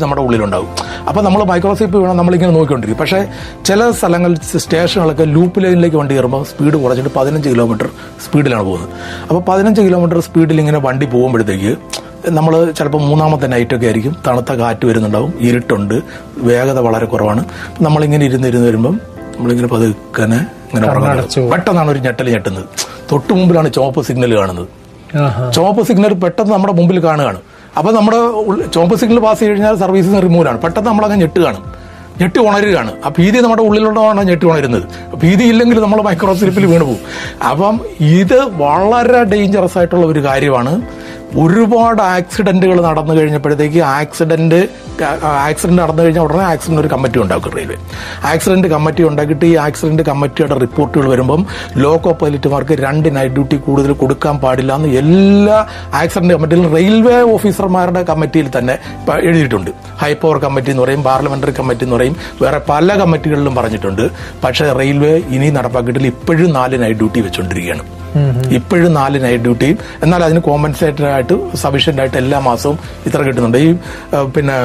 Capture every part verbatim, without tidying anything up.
നമ്മുടെ ഉള്ളിലുണ്ടാവും. അപ്പോൾ നമ്മൾ മൈക്രോസ്വീപ്പ് വേണം നമ്മളിങ്ങനെ നോക്കിക്കൊണ്ടിരിക്കും. പക്ഷേ ചില സ്ഥലങ്ങളിൽ സ്റ്റേഷനുകളൊക്കെ ലൂപ്പ് ലൈനിലേക്ക് വണ്ടി കയറുമ്പോൾ സ്പീഡ് കുറച്ചിട്ട് പതിനഞ്ച് കിലോമീറ്റർ സ്പീഡിലാണ് പോകുന്നത്. അപ്പോൾ പതിനഞ്ച് കിലോമീറ്റർ സ്പീഡിൽ ഇങ്ങനെ വണ്ടി പോകുമ്പോഴത്തേക്ക് നമ്മൾ ചിലപ്പോൾ മൂന്നാമത്തെ നൈറ്റൊക്കെ ആയിരിക്കും, തണുത്ത കാറ്റ് വരുന്നുണ്ടാവും, ഇരുട്ടുണ്ട്, വേഗത വളരെ കുറവാണ്. നമ്മളിങ്ങനെ ഇരുന്ന് ഇരുന്ന് വരുമ്പം നമ്മളിങ്ങനെ പതുക്കനെ ഇങ്ങനെ പെട്ടെന്നാണ് ഒരു ഞെട്ടൽ ഞെട്ടുന്നത്. തൊട്ട് മുമ്പിലാണ് ചുവപ്പ് സിഗ്നൽ കാണുന്നത്. ചുവപ്പ് സിഗ്നൽ പെട്ടെന്ന് നമ്മുടെ മുമ്പിൽ കാണുകയാണ്. അപ്പൊ നമ്മുടെ ചുവപ്പ് സിഗ്നൽ പാസ് ചെയ്ത് കഴിഞ്ഞാൽ സർവീസിന് റിമൂവാണ്. പെട്ടെന്ന് നമ്മളങ്ങ് ഞെട്ടുകയാണ്, ഞെട്ടി ഉണരുകയാണ്. ആ ഭീതി നമ്മുടെ ഉള്ളിലുള്ളതാണ് ഞെട്ടി ഉണരുന്നത്. ഭീതി ഇല്ലെങ്കിൽ നമ്മൾ മൈക്രോ സ്ലിപ്പിൽ വീണ് പോകും. അപ്പം ഇത് വളരെ ഡേഞ്ചറസ് ആയിട്ടുള്ള ഒരു കാര്യമാണ്. ഒരുപാട് ആക്സിഡന്റുകൾ നടന്നു കഴിഞ്ഞപ്പോഴത്തേക്ക് ആക്സിഡന്റ് ആക്സിഡന്റ് നടന്നു കഴിഞ്ഞാൽ ഉടനെ ആക്സിഡന്റ് ഒരു കമ്മിറ്റി ഉണ്ടാക്കും റെയിൽവേ. ആക്സിഡന്റ് കമ്മിറ്റി ഉണ്ടാക്കിയിട്ട് ഈ ആക്സിഡന്റ് കമ്മിറ്റിയുടെ റിപ്പോർട്ടുകൾ വരുമ്പം ലോക്കോ പൈലറ്റുമാർക്ക് രണ്ട് നൈറ്റ് ഡ്യൂട്ടി കൂടുതൽ കൊടുക്കാൻ പാടില്ല എന്ന് എല്ലാ ആക്സിഡന്റ് കമ്മിറ്റിയിലും റെയിൽവേ ഓഫീസർമാരുടെ കമ്മിറ്റിയിൽ തന്നെ എഴുതിയിട്ടുണ്ട്. ഹൈ പവർ കമ്മിറ്റി എന്ന് പറയും, പാർലമെന്ററി കമ്മിറ്റി എന്ന് പറയും, വേറെ പല കമ്മിറ്റികളിലും പറഞ്ഞിട്ടുണ്ട്. പക്ഷേ റെയിൽവേ ഇനി നടപ്പാക്കിയിട്ടില്ല. ഇപ്പോഴും നാല് നൈറ്റ് ഡ്യൂട്ടി വെച്ചുകൊണ്ടിരിക്കുകയാണ്. ഇപ്പോഴും നാല് നൈറ്റ് ഡ്യൂട്ടിയും. എന്നാൽ അതിന് കോമ്പൻസേറ്റഡ് ആയിട്ട് സഫീഷ്യന്റ് ആയിട്ട് എല്ലാ മാസവും ഇത്ര കിട്ടുന്നുണ്ട്. ഈ പിന്നെ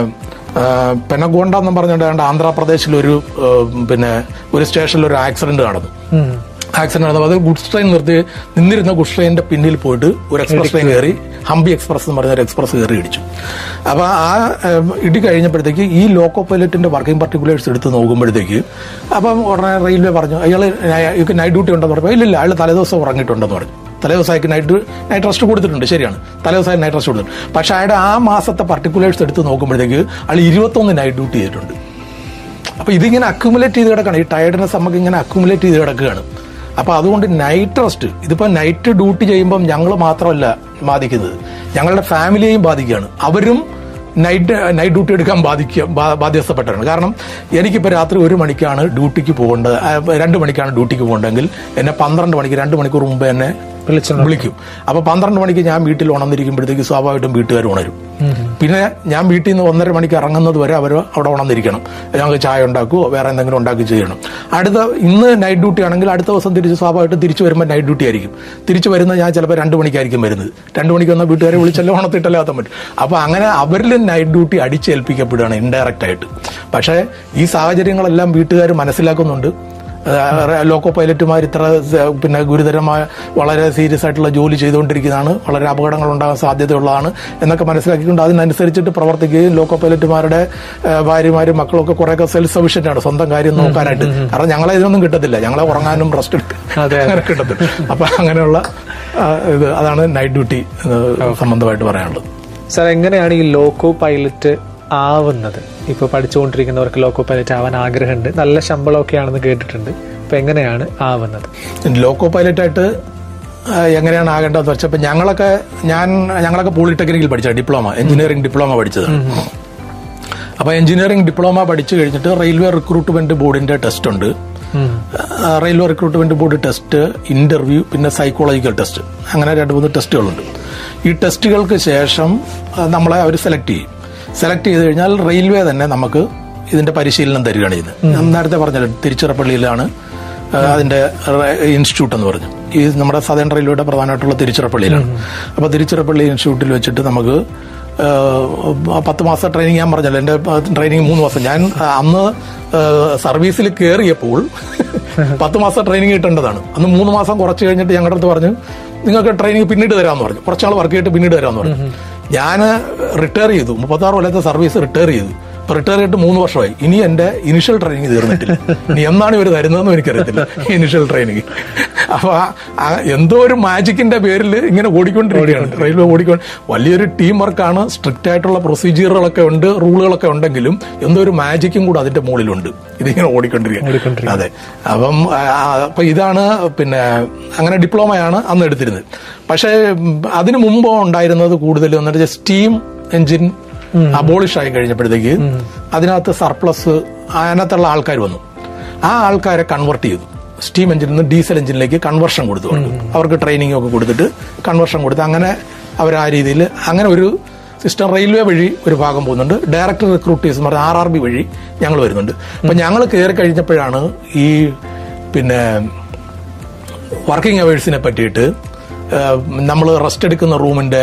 പെനഗോണ്ട എന്ന് പറഞ്ഞുകൊണ്ട് ആന്ധ്രാപ്രദേശിലൊരു പിന്നെ ഒരു സ്റ്റേഷനിൽ ഒരു ആക്സിഡന്റ് നടന്നു. ആക്സിഡന്റ് നടന്നു. അത് ഗുഡ്സ് ട്രെയിൻ നിർത്തി നിന്നിരുന്ന ഗുഡ്സ് ട്രെയിനിന്റെ പിന്നിൽ പോയിട്ട് ഒരു എക്സ്പ്രസ് ട്രെയിൻ കയറി, ഹംപി എക്സ്പ്രസ് എന്ന് പറഞ്ഞ ഒരു എക്സ്പ്രസ് കയറി ഇടിച്ചു. അപ്പൊ ആ ഇടി കഴിഞ്ഞപ്പോഴത്തേക്ക് ഈ ലോക്കോ പൈലറ്റിന്റെ വർക്കിംഗ് പർട്ടിക്കുലേഴ്സ് എടുത്ത് നോക്കുമ്പോഴത്തേക്ക് അപ്പം ഉടനെ റെയിൽവേ പറഞ്ഞു അയാൾ നൈറ്റ് ഡ്യൂട്ടി ഉണ്ടെന്ന് പറഞ്ഞപ്പോൾ ഇല്ലില്ല, അയാൾ തലേദിവസം ഉറങ്ങിയിട്ടുണ്ടെന്ന് പറഞ്ഞു. തലേദിവസമായിട്ട് നൈറ്റ് നൈറ്റ് റെസ്റ്റ് കൊടുത്തിട്ടുണ്ട്, ശരിയാണ്, തലേദിവസമായി നൈറ്റ് റെസ്റ്റ് കൊടുത്തിട്ടുണ്ട്. പക്ഷെ അയാളുടെ ആ മാസത്തെ പർട്ടിക്കുലേഴ്സ് എടുത്ത് നോക്കുമ്പോഴത്തേക്ക് അയാൾ ഇരുപത്തൊന്ന് നൈറ്റ് ഡ്യൂട്ടി ചെയ്തിട്ടുണ്ട്. അപ്പൊ ഇതിങ്ങനെ അക്യുമുലേറ്റ് ചെയ്ത് കിടക്കുകയാണ്. ഈ ടയർഡ്നെസ് നമുക്ക് ഇങ്ങനെ അക്യുമുലേറ്റ് ചെയ്ത് കിടക്കുകയാണ്. അപ്പൊ അതുകൊണ്ട് നൈറ്റ് റെസ്റ്റ്, ഇതിപ്പോ നൈറ്റ് ഡ്യൂട്ടി ചെയ്യുമ്പം ഞങ്ങൾ മാത്രമല്ല ബാധിക്കുന്നത്, ഞങ്ങളുടെ ഫാമിലിയെയും ബാധിക്കുകയാണ്. അവരും നൈറ്റ് നൈറ്റ് ഡ്യൂട്ടി എടുക്കാൻ ബാധിക്കുക ബാധ്യസ്ഥപ്പെട്ടവരാണ്. കാരണം എനിക്കിപ്പോൾ രാത്രി ഒരു മണിക്കാണ് ഡ്യൂട്ടിക്ക് പോകേണ്ടത്, രണ്ട് മണിക്കാണ് ഡ്യൂട്ടിക്ക് പോകേണ്ടതെങ്കിൽ എന്നെ പന്ത്രണ്ട് മണിക്ക് രണ്ട് മണിക്കൂർ മുമ്പ് എന്നെ വിളിക്കും. അപ്പൊ പന്ത്രണ്ട് മണിക്ക് ഞാൻ വീട്ടിൽ ഉണർന്നിരിക്കുമ്പോഴത്തേക്ക് സ്വാഭാവികമായിട്ടും വീട്ടുകാർ ഉണരും. പിന്നെ ഞാൻ വീട്ടിൽ നിന്ന് ഒന്നര മണിക്ക് ഇറങ്ങുന്നത് വരെ അവർ അവിടെ ഉണർന്നിരിക്കണം. ഞങ്ങൾക്ക് ചായ ഉണ്ടാക്കുവോ വേറെ എന്തെങ്കിലും ഉണ്ടാക്കി ചെയ്യണം. അടുത്ത ഇന്ന് നൈറ്റ് ഡ്യൂട്ടി ആണെങ്കിൽ അടുത്ത ദിവസം തിരിച്ച് സ്വാഭാവികമായിട്ടും തിരിച്ചു വരുമ്പോൾ നൈറ്റ് ഡ്യൂട്ടി ആയിരിക്കും. തിരിച്ചു വരുന്നത് ഞാൻ ചിലപ്പോൾ രണ്ട് മണിക്കായിരിക്കും വരുന്നത്. രണ്ട് മണിക്ക് വന്നാൽ വീട്ടുകാരെ വിളിച്ചല്ലോ ഉണർത്തിയിട്ടല്ലേ എത്താൻ പറ്റും. അപ്പൊ അങ്ങനെ അവരിൽ നൈറ്റ് ഡ്യൂട്ടി അടിച്ചേൽപ്പിക്കപ്പെടുകയാണ് ഇൻഡയറക്റ്റ് ആയിട്ട്. പക്ഷേ ഈ സാഹചര്യങ്ങളെല്ലാം വീട്ടുകാർ മനസ്സിലാക്കുന്നുണ്ട്. ലോക്കോ പൈലറ്റുമാർ ഇത്ര പിന്നെ ഗുരുതരമായ വളരെ സീരിയസ് ആയിട്ടുള്ള ജോലി ചെയ്തുകൊണ്ടിരിക്കുന്നതാണ്, വളരെ അപകടങ്ങൾ ഉണ്ടാകാൻ സാധ്യതയുള്ളതാണ് എന്നൊക്കെ മനസ്സിലാക്കിക്കൊണ്ട് അതിനനുസരിച്ചിട്ട് പ്രവർത്തിക്കുകയും ലോക്കോ പൈലറ്റുമാരുടെ ഭാര്യമാരും മക്കളൊക്കെ കുറെയൊക്കെ സെൽഫ് സഫീഷ്യന്റ് ആണ് സ്വന്തം കാര്യം നോക്കാനായിട്ട്. കാരണം ഞങ്ങളെ ഇതിനൊന്നും കിട്ടത്തില്ല, ഞങ്ങളെ ഉറങ്ങാനും റെസ്റ്റ് അങ്ങനെ കിട്ടത്തില്ല. അപ്പൊ അങ്ങനെയുള്ള ഇത് അതാണ് നൈറ്റ് ഡ്യൂട്ടി സംബന്ധമായിട്ട് പറയാനുള്ളത്. സാർ, എങ്ങനെയാണ് ഈ ലോക്കോ പൈലറ്റ് ആവുന്നത്? ഇപ്പൊ പഠിച്ചുകൊണ്ടിരിക്കുന്നവർക്ക് ലോക്കോ പൈലറ്റ് ആവാൻ ആഗ്രഹമുണ്ട്, നല്ല ശമ്പളമൊക്കെ ആണെന്ന് കേട്ടിട്ടുണ്ട്. അപ്പൊ എങ്ങനെയാണ് ആവുന്നത്? ലോക്കോ പൈലറ്റായിട്ട് എങ്ങനെയാണ് ആകേണ്ടതെന്ന് വെച്ചപ്പോൾ ഞങ്ങളൊക്കെ ഞാൻ ഞങ്ങളൊക്കെ പോളിടെക്നിക്കിൽ പഠിച്ച ഡിപ്ലോമ എഞ്ചിനീയറിംഗ് ഡിപ്ലോമ പഠിച്ചതാണ്. അപ്പൊ എഞ്ചിനീയറിംഗ് ഡിപ്ലോമ പഠിച്ചു കഴിഞ്ഞിട്ട് റെയിൽവേ റിക്രൂട്ട്മെന്റ് ബോർഡിന്റെ ടെസ്റ്റ് ഉണ്ട്. Railway recruitment board test, interview, പിന്നെ സൈക്കോളജിക്കൽ ടെസ്റ്റ്, അങ്ങനെ രണ്ട് മൂന്ന് ടെസ്റ്റുകളുണ്ട്. ഈ ടെസ്റ്റുകൾക്ക് ശേഷം നമ്മളെ അവർ സെലക്ട് ചെയ്യും. സെലക്ട് ചെയ്ത് കഴിഞ്ഞാൽ റെയിൽവേ തന്നെ നമുക്ക് ഇതിന്റെ പരിശീലനം തരികയാണ് ചെയ്യുന്നത്. ഞാൻ നേരത്തെ പറഞ്ഞല്ലോ തിരുച്ചിറപ്പള്ളിയിലാണ് അതിന്റെ ഇൻസ്റ്റിറ്റ്യൂട്ട് എന്ന് പറഞ്ഞു. ഈ നമ്മുടെ സദേൺ റെയിൽവേയുടെ പ്രധാനമായിട്ടുള്ള തിരുച്ചിറപ്പള്ളിയിലാണ്. അപ്പൊ തിരുച്ചിറപ്പള്ളി ഇൻസ്റ്റിറ്റ്യൂട്ടിൽ വെച്ചിട്ട് നമുക്ക് പത്ത് മാസം ട്രെയിനിങ്, ഞാൻ പറഞ്ഞല്ലോ എന്റെ ട്രെയിനിങ് മൂന്ന് മാസം. ഞാൻ അന്ന് സർവീസിൽ കയറിയപ്പോൾ പത്ത് മാസം ട്രെയിനിങ് കിട്ടേണ്ടതാണ്. അന്ന് മൂന്ന് മാസം കുറച്ച് കഴിഞ്ഞിട്ട് ഞങ്ങളുടെ അടുത്ത് പറഞ്ഞു നിങ്ങൾക്ക് ട്രെയിനിങ് പിന്നീട് തരാമെന്ന് പറഞ്ഞു. കുറച്ചാൾ വർക്ക് ചെയ്തിട്ട് പിന്നീട് തരാമെന്ന് പറഞ്ഞു. ഞാൻ റിട്ടയർ ചെയ്തു, മുപ്പത്താറ് കൊല്ലത്തെ സർവീസ് റിട്ടയർ ചെയ്തു. ഇപ്പൊ റിട്ടയർ ചെയ്തിട്ട് മൂന്ന് വർഷമായി. ഇനി എന്റെ ഇനിഷ്യൽ ട്രെയിനിങ് തീർന്നിട്ടില്ല. ഇനി എന്നാണ് ഇവർ തരുന്നതെന്ന് എനിക്കറിയത്തില്ല ഇനിഷ്യൽ ട്രെയിനിങ്. അപ്പൊ എന്തോ ഒരു മാജിക്കിന്റെ പേരിൽ ഇങ്ങനെ ഓടിക്കൊണ്ടിരിക്കുകയാണ് റെയിൽവേ ഓടിക്കൊണ്ട്. വലിയൊരു ടീം വർക്കാണ്, സ്ട്രിക്റ്റ് ആയിട്ടുള്ള പ്രൊസീജിയറുകളൊക്കെ ഉണ്ട്, റൂളുകളൊക്കെ ഉണ്ടെങ്കിലും എന്തോ ഒരു മാജിക്കും കൂടെ അതിന്റെ മുകളിലുണ്ട്. ഇതിങ്ങനെ ഓടിക്കൊണ്ടിരിക്കുക. അതെ. അപ്പം അപ്പൊ ഇതാണ് പിന്നെ അങ്ങനെ ഡിപ്ലോമയാണ് അന്ന് എടുത്തിരുന്നത്. പക്ഷേ അതിനു മുമ്പ് ഉണ്ടായിരുന്നത് കൂടുതലും എന്ന് വെച്ചാൽ സ്റ്റീം എഞ്ചിൻ അബോളിഷ് ആയി കഴിഞ്ഞപ്പോഴത്തേക്ക് അതിനകത്ത് സർപ്ലസ് അതിനകത്തുള്ള ആൾക്കാർ വന്നു. ആ ആൾക്കാരെ കൺവേർട്ട് ചെയ്തു. സ്റ്റീം എഞ്ചിനിൽ നിന്ന് ഡീസൽ എഞ്ചിനിലേക്ക് കൺവേർഷൻ കൊടുത്തു. അവർക്ക് ട്രെയിനിങ് ഒക്കെ കൊടുത്തിട്ട് കൺവേർഷൻ കൊടുത്ത് അങ്ങനെ അവർ ആ രീതിയിൽ അങ്ങനെ ഒരു സിസ്റ്റം റെയിൽവേ വഴി ഒരു ഭാഗം പോകുന്നുണ്ട്. ഡയറക്ടർ റിക്രൂട്ടേഴ്സ് എന്ന് പറഞ്ഞാൽ ആർ ആർ ബി വഴി ഞങ്ങൾ വരുന്നുണ്ട്. അപ്പൊ ഞങ്ങൾ കയറി കഴിഞ്ഞപ്പോഴാണ് ഈ പിന്നെ വർക്കിംഗ് അവേഴ്സിനെ പറ്റിയിട്ട് നമ്മൾ റെസ്റ്റ് എടുക്കുന്ന റൂമിന്റെ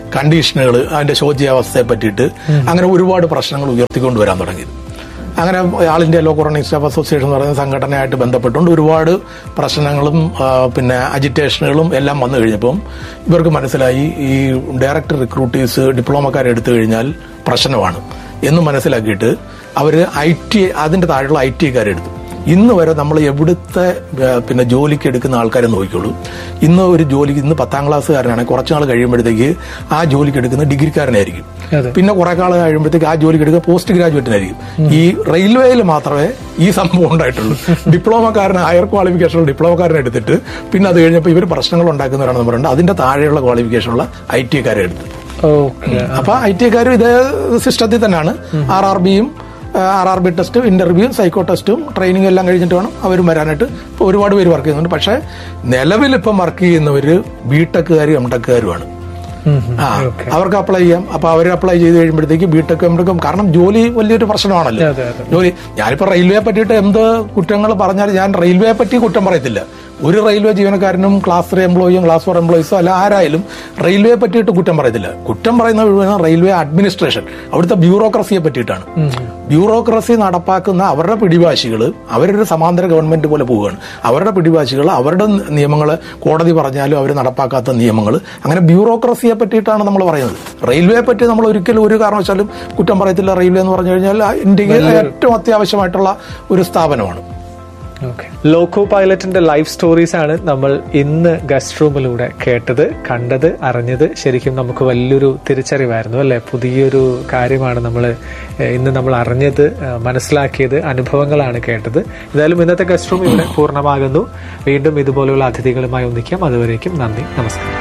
കണ്ടീഷനുകൾ, അതിന്റെ ശോച്യാവസ്ഥയെ പറ്റിയിട്ട് അങ്ങനെ ഒരുപാട് പ്രശ്നങ്ങൾ ഉയർത്തിക്കൊണ്ടുവരാൻ തുടങ്ങിയത്. അങ്ങനെ ആൾ India loco running staff association എന്ന് പറയുന്ന സംഘടനയായിട്ട് ബന്ധപ്പെട്ടുകൊണ്ട് ഒരുപാട് പ്രശ്നങ്ങളും പിന്നെ അജിറ്റേഷനുകളും എല്ലാം വന്നു കഴിഞ്ഞപ്പം ഇവർക്ക് മനസ്സിലായി ഈ ഡയറക്ടർ റിക്രൂട്ടേഴ്സ് ഡിപ്ലോമക്കാരെ എടുത്തു കഴിഞ്ഞാൽ പ്രശ്നമാണ് എന്ന് മനസ്സിലാക്കിയിട്ട് അവർ ഐ ടി അതിന്റെ താഴെയുള്ള ഐ ടി കാരെ എടുത്തു. ഇന്ന് വരെ നമ്മൾ എവിടുത്തെ പിന്നെ ജോലിക്ക് എടുക്കുന്ന ആൾക്കാരെ നോക്കിക്കോളൂ. ഇന്ന് ഒരു ജോലി ഇന്ന് പത്താം ക്ലാസ്സുകാരനാണെങ്കിൽ കുറച്ച് നാൾ കഴിയുമ്പോഴത്തേക്ക് ആ ജോലിക്ക് എടുക്കുന്ന ഡിഗ്രിക്കാരനായിരിക്കും. പിന്നെ കുറെ കാലം കഴിയുമ്പോഴത്തേക്ക് ആ ജോലിക്ക് എടുക്കുക പോസ്റ്റ് ഗ്രാജുവേറ്റിനായിരിക്കും. ഈ റെയിൽവേയിൽ മാത്രമേ ഈ സംഭവം ഉണ്ടായിട്ടുള്ളൂ. ഡിപ്ലോമക്കാരന് ഹയർ ക്വാളിഫിക്കേഷനുള്ള ഡിപ്ലോമക്കാരനെ എടുത്തിട്ട് പിന്നെ അത് കഴിഞ്ഞപ്പോൾ ഇവർ പ്രശ്നങ്ങൾ ഉണ്ടാക്കുന്നവരാണെന്ന് പറയുന്നത് അതിന്റെ താഴെയുള്ള ക്വാളിഫിക്കേഷനുള്ള ഐ ടി കാരെ എടുത്തു. അപ്പൊ ഐ ടി കാരും ഇതേ സിസ്റ്റത്തിൽ തന്നെയാണ്. ആർ ആർ ബിയും ആർ ആർ ബി ടെസ്റ്റും ഇന്റർവ്യൂവും സൈക്കോ ടെസ്റ്റും ട്രെയിനിങ് എല്ലാം കഴിഞ്ഞിട്ട് വേണം അവരും വരാനായിട്ട്. ഇപ്പോൾ ഒരുപാട് പേര് വർക്ക് ചെയ്യുന്നുണ്ട്. പക്ഷെ നിലവിൽ ഇപ്പം വർക്ക് ചെയ്യുന്നവര് ബിടെക്കുകാരും എം ടെക്കുകാരുമാണ്. ആ അവർക്ക് അപ്ലൈ ചെയ്യാം. അപ്പൊ അവർ അപ്ലൈ ചെയ്ത് കഴിയുമ്പോഴത്തേക്ക് ബിടെക്കും എം ടെക്കും, കാരണം ജോലി വലിയൊരു പ്രശ്നമാണല്ലോ. ജോലി ഞാനിപ്പോ റെയിൽവേയെ പറ്റിയിട്ട് എന്ത് കുറ്റങ്ങൾ പറഞ്ഞാലും ഞാൻ റെയിൽവേയെ പറ്റി കുറ്റം പറയത്തില്ല. ഒരു റെയിൽവേ ജീവനക്കാരനും ക്ലാസ് ത്രീ എംപ്ലോയിയും ക്ലാസ് ഫോർ എംപ്ലോയീസോ അല്ല ആരായാലും റെയിൽവേയെ പറ്റിയിട്ട് കുറ്റം പറയത്തില്ല. കുറ്റം പറയുന്ന റെയിൽവേ അഡ്മിനിസ്ട്രേഷൻ, അവിടുത്തെ ബ്യൂറോക്രസിയെ പറ്റിയിട്ടാണ്. ബ്യൂറോക്രസി നടപ്പാക്കുന്ന അവരുടെ പിടിവാശികൾ, അവരൊരു സമാന്തര ഗവൺമെന്റ് പോലെ പോവുകയാണ്. അവരുടെ പിടിവാശികൾ, അവരുടെ നിയമങ്ങൾ കോടതി പറഞ്ഞാലും അവർ നടപ്പാക്കാത്ത നിയമങ്ങൾ, അങ്ങനെ ബ്യൂറോക്രസിയെ പറ്റിയിട്ടാണ് നമ്മൾ പറയുന്നത്. റെയിൽവേയെ പറ്റി നമ്മൾ ഒരിക്കലും ഒരു കാരണവശാലും കുറ്റം പറയത്തില്ല. റെയിൽവേ എന്ന് പറഞ്ഞു കഴിഞ്ഞാൽ ഇന്ത്യയിൽ ഏറ്റവും അത്യാവശ്യമായിട്ടുള്ള ഒരു സ്ഥാപനമാണ്. ലോക്കോ പൈലറ്റിന്റെ ലൈഫ് സ്റ്റോറീസ് ആണ് നമ്മൾ ഇന്ന് ഗസ്റ്റ് റൂമിലൂടെ കേട്ടത്, കണ്ടത്, അറിഞ്ഞത്. ശരിക്കും നമുക്ക് വലിയൊരു തിരിച്ചറിവായിരുന്നു അല്ലെ. പുതിയൊരു കാര്യമാണ് നമ്മൾ ഇന്ന് നമ്മൾ അറിഞ്ഞത്, മനസ്സിലാക്കിയത്, അനുഭവങ്ങളാണ് കേട്ടത്. ഏതായാലും ഇന്നത്തെ ഗസ്റ്റ് റൂം ഇവിടെ പൂർണ്ണമാകുന്നു. വീണ്ടും ഇതുപോലെയുള്ള അതിഥികളുമായി ഒന്നിക്കാം. അതുവരേക്കും നന്ദി, നമസ്കാരം.